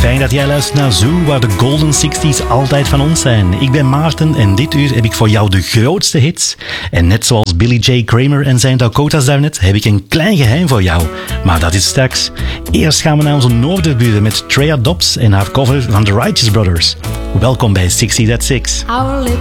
Fijn dat jij luistert naar Zoo, waar de Golden 60s altijd van ons zijn. Ik ben Maarten en dit uur heb ik voor jou de grootste hits. En net zoals Billy J. Kramer en zijn Dakota's daarnet, heb ik een klein geheim voor jou. Maar dat is straks. Eerst gaan we naar onze noorderburen met Treya Dobbs en haar cover van The Righteous Brothers. Welkom bij 60 That 6.